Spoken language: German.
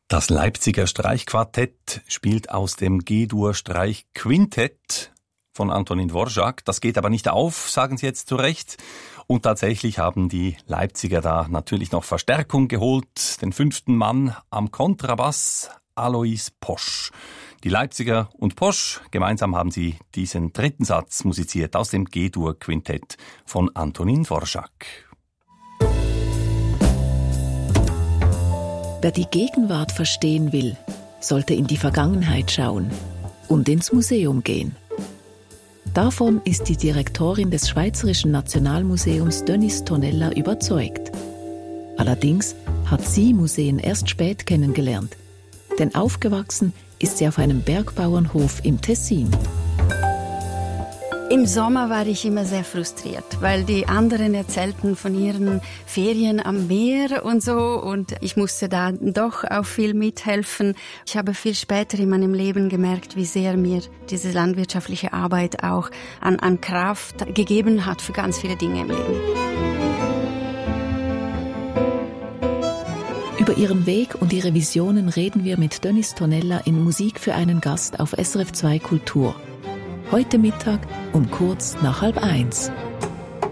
Das Leipziger Streichquartett spielt aus dem G-Dur-Streichquintett von Antonín Dvořák. Das geht aber nicht auf, sagen Sie jetzt zu Recht. Und tatsächlich haben die Leipziger da natürlich noch Verstärkung geholt. Den 5. Mann am Kontrabass, Alois Posch. Die Leipziger und Posch, gemeinsam haben sie diesen 3. Satz musiziert aus dem G-Dur-Quintett von Antonín Dvořák. Wer die Gegenwart verstehen will, sollte in die Vergangenheit schauen und ins Museum gehen. Davon ist die Direktorin des Schweizerischen Nationalmuseums Denise Tonella überzeugt. Allerdings hat sie Museen erst spät kennengelernt, denn aufgewachsen ist sie auf einem Bergbauernhof im Tessin. Im Sommer war ich immer sehr frustriert, weil die anderen erzählten von ihren Ferien am Meer und so und ich musste da doch auch viel mithelfen. Ich habe viel später in meinem Leben gemerkt, wie sehr mir diese landwirtschaftliche Arbeit auch an Kraft gegeben hat für ganz viele Dinge im Leben. Über ihren Weg und ihre Visionen reden wir mit Denise Tonella in Musik für einen Gast auf SRF 2 Kultur. Heute Mittag um kurz nach 12:30.